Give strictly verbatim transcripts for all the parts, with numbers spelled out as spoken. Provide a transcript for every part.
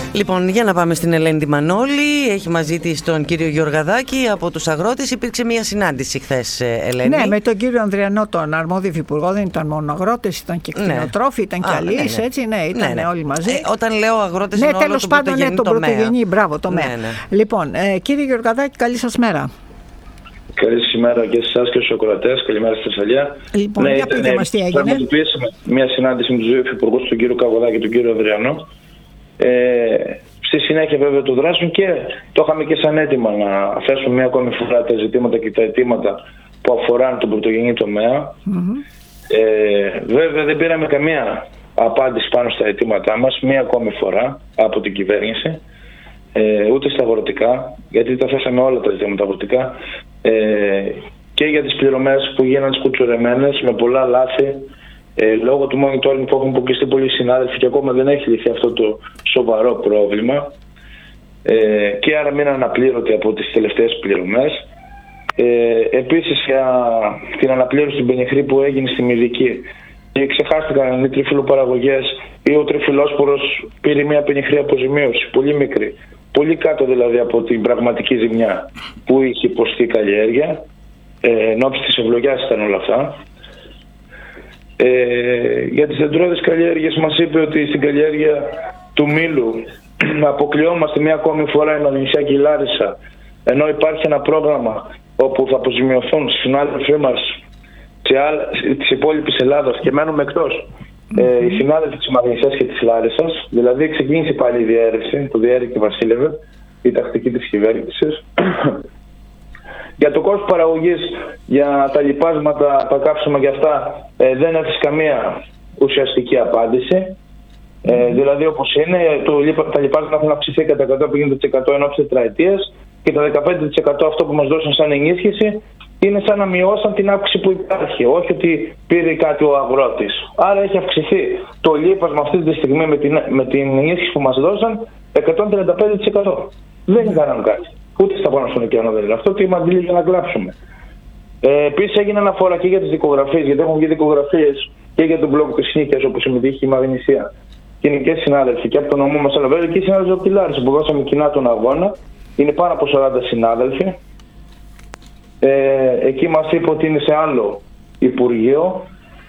Λοιπόν, για να πάμε στην Ελένη Μανώλη. Έχει μαζί της τον κύριο Γεωργαδάκη από τους αγρότες. Υπήρξε μια συνάντηση χθες, Ελένη. Ναι, με τον κύριο Ανδριανό, τον αρμόδιο υφυπουργό. Δεν ήταν μόνο αγρότες, ήταν και κτηνοτρόφοι, ναι. ήταν και αλλοίς, ναι, ναι. έτσι. Ναι, ήταν ναι, ναι. όλοι μαζί. Ε, όταν λέω αγρότες, ναι, είναι τέλος όλο πάντων, ναι, τον πρωτογενή, μπράβο, τομέα. Ναι, ναι. Λοιπόν, ε, κύριε Γεωργαδάκη, καλή σας μέρα. Καλησπέρα και σε εσάς και στους ακροατές. Καλημέρα στη Θεσσαλία. Λοιπόν, ναι, για πείτε μας τι έγινε. Πραγματοποιήσαμε μια συνάντηση με τους δύο υφυπουργούς, τον κύριο Καβαδάκη και τον κύριο Ανδριανό. Ε, στη συνέχεια, βέβαια, του δράσουν και το είχαμε και σαν αίτημα να θέσουμε μια ακόμη φορά τα ζητήματα και τα αιτήματα που αφοράνε τον πρωτογενή τομέα. Mm-hmm. Ε, βέβαια, δεν πήραμε καμία απάντηση πάνω στα αιτήματά μας, μια ακόμη φορά από την κυβέρνηση. Ε, ούτε στα αγροτικά, γιατί τα θέσαμε όλα τα ζητήματα αγροτικά, ε, και για τις πληρωμές που γίνανε σκουτσουρεμένες με πολλά λάθη, ε, λόγω του monitoring που έχουν αποκλειστεί πολλοί συνάδελφοι και ακόμα δεν έχει λυθεί αυτό το σοβαρό πρόβλημα, ε, και άρα μείναν αναπλήρωτοι από τις τελευταίες πληρωμές. Ε, επίσης για την αναπλήρωση στην πενιχρή που έγινε στη Μυδική, και ξεχάστηκαν οι τριφυλοπαραγωγές ή ο τριφυλόσπορος πήρε μια πενιχρή αποζημίωση, πολύ μικρή. Πολύ κάτω δηλαδή από την πραγματική ζημιά που είχε υποστεί η καλλιέργεια. Ε, εν ώψη της ευλογιάς ήταν όλα αυτά. Ε, για τις δεντρώδες καλλιέργειες μας είπε ότι στην καλλιέργεια του μήλου αποκλειόμαστε μια ακόμη φορά η Μαγνησιά και η Λάρισα, ενώ υπάρχει ένα πρόγραμμα όπου θα αποζημιωθούν συνάδελφοί μας της υπόλοιπης Ελλάδας και μένουμε εκτός. Ε, οι συνάδελφοι της Μαγνησιάς και της Λάρισσας, δηλαδή ξεκίνησε πάλι η διαίρεση, το διέρη και βασίλευε, η τακτική της κυβέρνησης. Για το κόστος παραγωγής, για τα λιπάσματα, τα καύσιμα και αυτά, ε, δεν έχει καμία ουσιαστική απάντηση. Ε, δηλαδή όπως είναι, το, τα λιπάσματα έχουν αυξηθεί κατά εκατό πενήντα τοις εκατό εν ώψη τετραετίας και τα δεκαπέντε τοις εκατό αυτό που μας δώσαν σαν ενίσχυση είναι σαν να μειώσαν την αύξηση που υπάρχει, όχι ότι πήρε κάτι ο αγρότης. Άρα έχει αυξηθεί το λίπασμα αυτή τη στιγμή με την, με την ενίσχυση που μας δώσαν εκατόν τριάντα πέντε τοις εκατό. Δεν έκαναν κάτι. Ούτε στα πάνω στον ωκεανό δεν είναι. Αυτό το είμαστε για να κλάψουμε. Ε, Επίσης έγινε αναφορά και για τις δικογραφίες, γιατί έχουν βγει δικογραφίες και για τον μπλοκ της Νίκης όπου συμμετείχε η Μαγνησία. Και είναι και συνάδελφοι και από το νομό μας, αλλά βέβαια και οι συνάδελφοι από τη Λάρισα που δώσαμε κοινά τον αγώνα. Είναι πάνω από σαράντα συνάδελφοι. Ε, εκεί μας είπε ότι είναι σε άλλο Υπουργείο.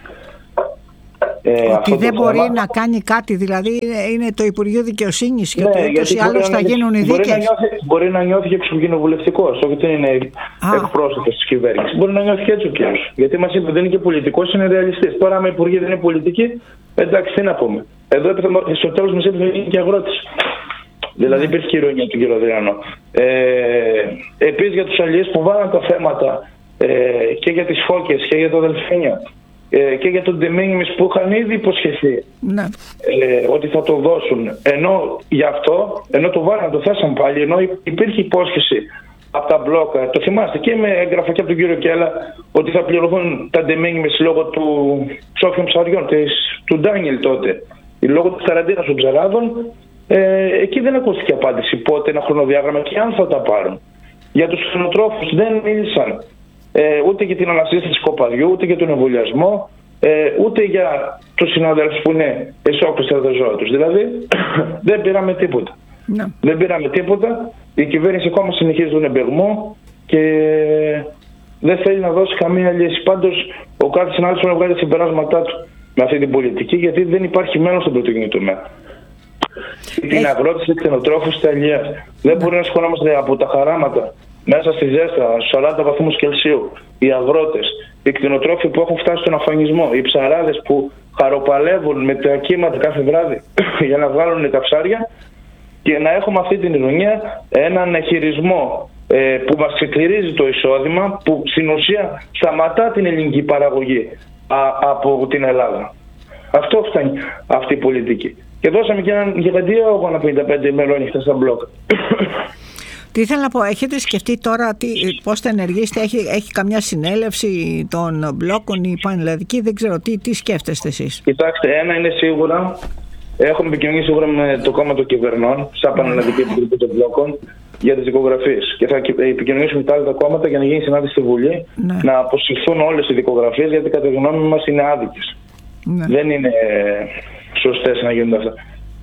Ε, ότι δεν μπορεί θέμα. να κάνει κάτι, δηλαδή είναι το Υπουργείο Δικαιοσύνης και ναι, ότι ούτως ή άλλως θα γίνουν οι δίκες. Μπορεί να νιώθει, μπορεί να νιώθει και εξωκοινοβουλευτικός, όχι ότι είναι εκπρόσωπος της κυβέρνησης. Μπορεί να νιώθει και έτσι ο κύριος. Γιατί μας είπε δεν είναι και πολιτικός, είναι ρεαλιστής. Τώρα, άμα οι υπουργοί δεν είναι πολιτικοί, εντάξει, τι να πούμε. Εδώ στο τέλος μας είπε ότι είναι και αγρότης. Δηλαδή υπήρχε και ηρωνία του κ. Ανδριανό. Ε, επίσης για τους αλλιείς που βάλαν τα θέματα, ε, και για τις φώκες και για τα δελφίνια, ε, και για τον de minimis που είχαν ήδη υποσχεθεί, ναι. ε, ότι θα το δώσουν. Ενώ γι' αυτό, ενώ το βάλαν, το θέσαν πάλι, ενώ υπήρχε υπόσχεση από τα μπλόκα, το θυμάστε και με έγγραφα και από τον κύριο Κέλλα, ότι θα πληρωθούν τα de minimis λόγω του ψόφιων ψαριών, της, του Ντάνιελ τότε, λόγω της καραντίνας των ψαράδων. Ε, εκεί δεν ακούστηκε απάντηση πότε ένα χρονοδιάγραμμα και αν θα τα πάρουν. Για τους κτηνοτρόφους δεν μίλησαν ε, ούτε για την ανασύσταση κοπαδιού, ούτε για τον εμβολιασμό, ε, ούτε για τους συναδέλφους που είναι εσώκρες από τα ζώα τους. Δηλαδή δεν πήραμε τίποτα. No. Δεν πήραμε τίποτα. Η κυβέρνηση ακόμα συνεχίζει τον εμπεγμό και δεν θέλει να δώσει καμία λύση. Πάντως ο κάθε συνάδελφος να βγάλει τα συμπεράσματά του με αυτή την πολιτική, γιατί δεν υπάρχει μέλλον στον πρωτογενή τομέα. Την αγρότηση, την κτηνοτρόφους, την αλληλεία. Δεν μπορεί να σχολιόμαστε από τα χαράματα μέσα στη ζέστα, στους σαράντα βαθμούς Κελσίου. Οι αγρότες, οι κτηνοτρόφοι που έχουν φτάσει στον αφανισμό, οι ψαράδες που χαροπαλεύουν με τα κύματα κάθε βράδυ για να βγάλουν τα ψάρια, και να έχουμε αυτή την ηρωνία, έναν χειρισμό ε, που μας ξεκληρίζει το εισόδημα, που στην ουσία σταματά την ελληνική παραγωγή α, από την Ελλάδα. Αυτό φτάνει αυτή η πολιτική. Και δώσαμε και έναν γιγαντιαίο αγώνα πενήντα πέντε ημερών χθες στα μπλοκ. Τι ήθελα να πω, έχετε σκεφτεί τώρα τι, πώς θα ενεργήσετε, έχει, έχει καμιά συνέλευση των μπλόκων η πανελλαδική, δεν ξέρω τι, τι σκέφτεστε εσείς? Κοιτάξτε, ένα είναι σίγουρα, έχουμε επικοινωνήσει σίγουρα με το κόμμα των κυβερνών, σαν πανελλαδική επιτροπή των μπλόκων, για τις δικογραφίες. Και θα επικοινωνήσουμε με τα άλλα κόμματα για να γίνει συνάντηση στη Βουλή, ναι. να αποσυρθούν όλες οι δικογραφίες, γιατί κατά τη γνώμη μας είναι άδικες. Ναι. Δεν είναι σωστές να γίνονται αυτά.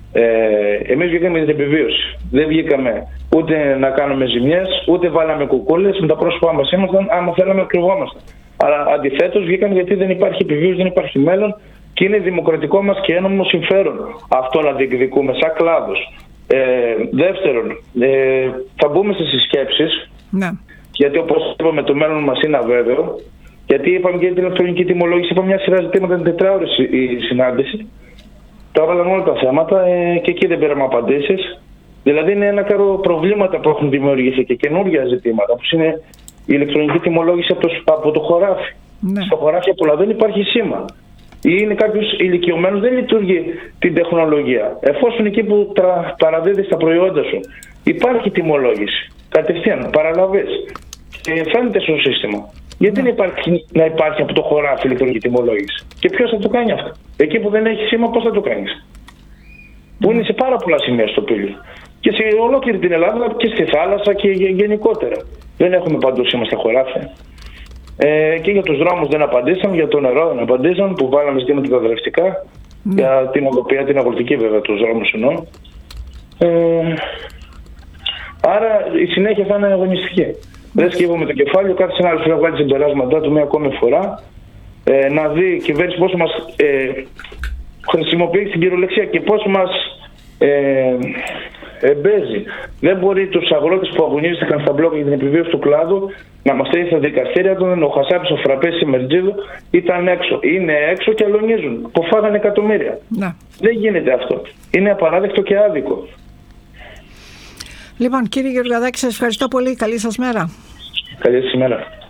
Ε, εμείς βγήκαμε για την επιβίωση. Δεν βγήκαμε ούτε να κάνουμε ζημιές, ούτε βάλαμε κουκούλες. Με τα πρόσωπά μας ήμασταν, άμα θέλαμε, κρυβόμασταν. Αλλά αντιθέτως βγήκαμε γιατί δεν υπάρχει επιβίωση, δεν υπάρχει μέλλον και είναι δημοκρατικό μας και ένομο συμφέρον αυτό να διεκδικούμε σαν κλάδος. Ε, δεύτερον, ε, θα μπούμε στις συσκέψεις. Ναι. Γιατί όπως είπαμε, το μέλλον μας είναι αβέβαιο. Γιατί είπαμε και για την ηλεκτρονική τιμολόγηση, είπαμε μια σειρά ζητήματα την τετράωρη η συνάντηση. Τα έβαλαν όλα τα θέματα ε, και εκεί δεν πήραμε απαντήσεις. Δηλαδή είναι ένα κάρο προβλήματα που έχουν δημιουργηθεί και καινούργια ζητήματα, όπως είναι η ηλεκτρονική τιμολόγηση από το, από το χωράφι. Ναι. Στο χωράφι πολλά δεν υπάρχει σήμα. Ή είναι κάποιος ηλικιωμένος, δεν λειτουργεί την τεχνολογία. Εφόσον εκεί που τρα, παραδίδεις τα προϊόντα σου υπάρχει τιμολόγηση, κατευθείαν, παραλαβές και φαίνεται στο σύστημα. Γιατί δεν υπάρχει, να υπάρχει από το χωράφι ηλεκτρονική τιμολόγηση? Και ποιος θα το κάνει αυτό? Εκεί που δεν έχει σήμα, πώς θα το κάνεις? Που είναι σε πάρα πολλά σημεία στο πύλιο. Και σε ολόκληρη την Ελλάδα και στη θάλασσα και γενικότερα. Δεν έχουμε παντού σήμα στα χωράφια. Ε, και για τους δρόμους δεν απαντήσαν, για το νερό δεν απαντήσαν, που βάλαμε ζητήματα τα δραστικά. Mm. Για την οδοπία, την αγροτική βέβαια, τους δρόμους εννοώ. Ε, άρα η συνέχεια θα είναι αγωνιστική. Δεν σκύβουμε το κεφάλι, κάθε συνάδελφος να βγάλει τις συμπεράσματά του μια ακόμη φορά, ε, να δει η κυβέρνηση πόσο μας ε, χρησιμοποιεί την κυριολεξία και πόσο μας ε, εμπέζει. Δεν μπορεί τους αγρότες που αγωνίζονται στα μπλόκα για την επιβίωση του κλάδου να μας στέλνει στα δικαστήρια. Τον ο Χασάπης, ο Φραπές, η Μερτζίδου ήταν έξω. Είναι έξω και αλωνίζουν. Που φάγανε εκατομμύρια. Να. Δεν γίνεται αυτό. Είναι απαράδεκτο και άδικο. Λοιπόν, κύριε Γεωργαδάκη, σας ευχαριστώ πολύ. Καλή σας μέρα. Καλή σας μέρα.